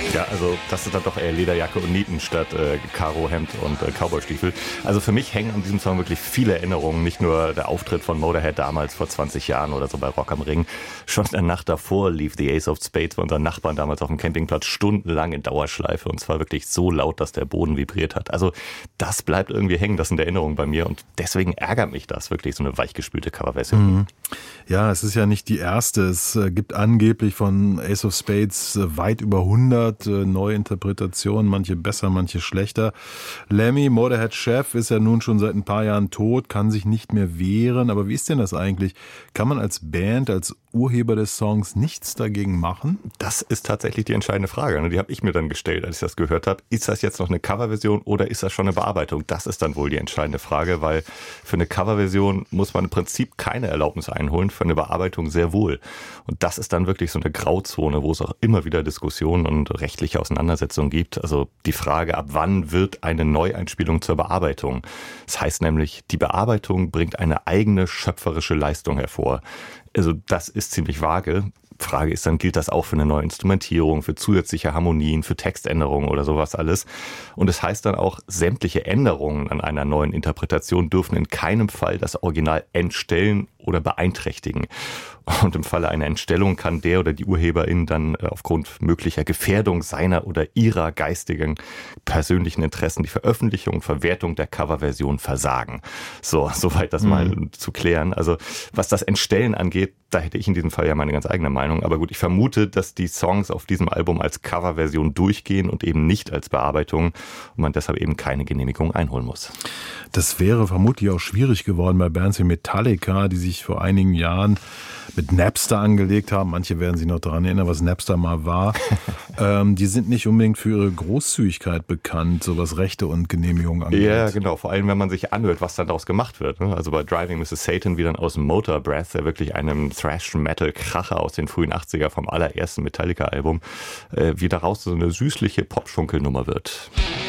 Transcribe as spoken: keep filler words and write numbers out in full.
Ja, also das ist dann doch eher Lederjacke und Nieten statt äh, Karo-Hemd und äh, Cowboystiefel. Also für mich hängen an diesem Song wirklich viele Erinnerungen. Nicht nur der Auftritt von Motorhead damals vor zwanzig Jahren oder so bei Rock am Ring. Schon in der Nacht davor lief The Ace of Spades bei unseren Nachbarn damals auf dem Campingplatz stundenlang in Dauerschleife. Und zwar wirklich so laut, dass der Boden vibriert hat. Also das bleibt irgendwie hängen, das sind Erinnerungen bei mir. Und deswegen ärgert mich das wirklich, so eine weichgespülte Coverversion. Mhm. Ja, es ist ja nicht die erste. Es gibt angeblich von Ace of Spades weit über hundert neue Interpretationen, manche besser, manche schlechter. Lemmy, Motorhead-Chef, ist ja nun schon seit ein paar Jahren tot, kann sich nicht mehr wehren. Aber wie ist denn das eigentlich? Kann man als Band, als Urheber des Songs nichts dagegen machen? Das ist tatsächlich die entscheidende Frage. Die habe ich mir dann gestellt, als ich das gehört habe. Ist das jetzt noch eine Coverversion oder ist das schon eine Bearbeitung? Das ist dann wohl die entscheidende Frage, weil für eine Coverversion muss man im Prinzip keine Erlaubnis einholen, für eine Bearbeitung sehr wohl. Und das ist dann wirklich so eine Grauzone, wo es auch immer wieder Diskussionen und rechtliche Auseinandersetzungen gibt. Also die Frage, ab wann wird eine Neueinspielung zur Bearbeitung? Das heißt nämlich, die Bearbeitung bringt eine eigene schöpferische Leistung hervor. Also das ist ziemlich vage. Frage ist dann, gilt das auch für eine neue Instrumentierung, für zusätzliche Harmonien, für Textänderungen oder sowas alles? Und es heißt dann auch, sämtliche Änderungen an einer neuen Interpretation dürfen in keinem Fall das Original entstellen oder beeinträchtigen. Und im Falle einer Entstellung kann der oder die Urheberin dann aufgrund möglicher Gefährdung seiner oder ihrer geistigen persönlichen Interessen die Veröffentlichung und Verwertung der Coverversion versagen. So, soweit das mal mhm. zu klären. Also was das Entstellen angeht, da hätte ich in diesem Fall ja meine ganz eigene Meinung. Aber gut, ich vermute, dass die Songs auf diesem Album als Coverversion durchgehen und eben nicht als Bearbeitung und man deshalb eben keine Genehmigung einholen muss. Das wäre vermutlich auch schwierig geworden bei Bands wie Metallica, die sich vor einigen Jahren mit Napster angelegt haben. Manche werden sich noch daran erinnern, was Napster mal war. ähm, die sind nicht unbedingt für ihre Großzügigkeit bekannt, so was Rechte und Genehmigungen angeht. Ja, genau. Vor allem, wenn man sich anhört, was dann daraus gemacht wird. Also bei Driving Missus Satan, wie dann aus dem Motor Breath, der wirklich einem Thrash-Metal-Kracher aus den frühen achtziger vom allerersten Metallica-Album, äh, wie daraus so eine süßliche Pop-Schunkelnummer wird.